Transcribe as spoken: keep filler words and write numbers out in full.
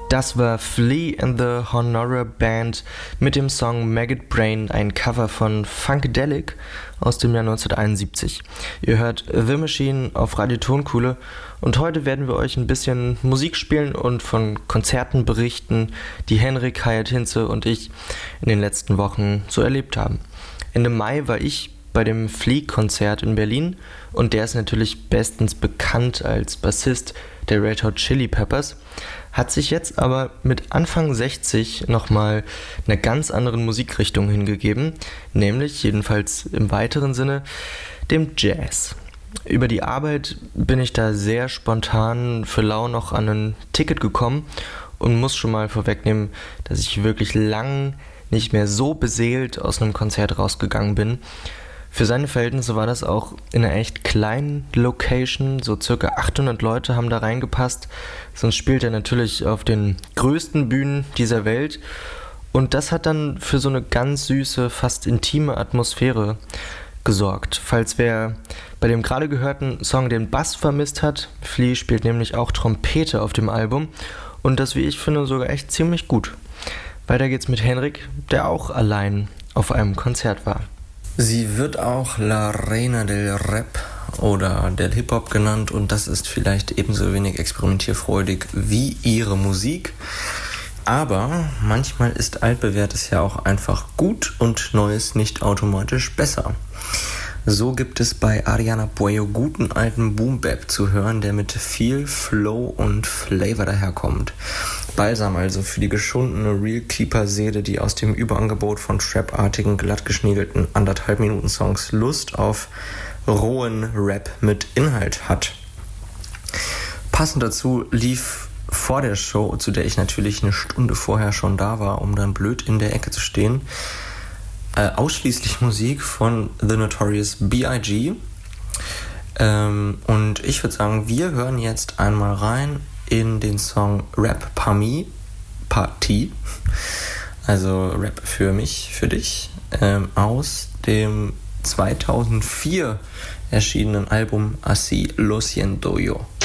Das war Flea and the Honora Band mit dem Song Maggot Brain, ein Cover von Funkadelic aus dem Jahr neunzehnhunderteinundsiebzig. Ihr hört The Machine auf Radio Tonkuhle und heute werden wir euch ein bisschen Musik spielen und von Konzerten berichten, die Henrik, Hayat Hinze und ich in den letzten Wochen so erlebt haben. Ende Mai war ich bei dem Flea-Konzert in Berlin und der ist natürlich bestens bekannt als Bassist der Red Hot Chili Peppers, hat sich jetzt aber mit Anfang sechzig nochmal einer ganz anderen Musikrichtung hingegeben, nämlich jedenfalls im weiteren Sinne dem Jazz. Über die Arbeit bin ich da sehr spontan für lau noch an ein Ticket gekommen und muss schon mal vorwegnehmen, dass ich wirklich lang nicht mehr so beseelt aus einem Konzert rausgegangen bin. Für seine Verhältnisse war das auch in einer echt kleinen Location, so circa achthundert Leute haben da reingepasst, sonst spielt er natürlich auf den größten Bühnen dieser Welt und das hat dann für so eine ganz süße, fast intime Atmosphäre gesorgt. Falls wer bei dem gerade gehörten Song den Bass vermisst hat, Flea spielt nämlich auch Trompete auf dem Album und das, wie ich finde, sogar echt ziemlich gut. Weiter geht's mit Henrik, der auch allein auf einem Konzert war. Sie wird auch La Reina del Rap oder del Hip-Hop genannt und das ist vielleicht ebenso wenig experimentierfreudig wie ihre Musik. Aber manchmal ist altbewährtes ja auch einfach gut und Neues nicht automatisch besser. So gibt es bei Ariana Puello guten alten Boom-Bap zu hören, der mit viel Flow und Flavor daherkommt. Balsam also für die geschundene Real-Keeper-Seele, die aus dem Überangebot von Trap-artigen, glattgeschniegelten anderthalb Minuten Songs Lust auf rohen Rap mit Inhalt hat. Passend dazu lief vor der Show, zu der ich natürlich eine Stunde vorher schon da war, um dann blöd in der Ecke zu stehen, äh, ausschließlich Musik von The Notorious B I G Ähm, und ich würde sagen, wir hören jetzt einmal rein in den Song Rap Parmi, Partie, also Rap für mich, für dich, ähm, aus dem zweitausendvier erschienenen Album Así Lo Siento Yo.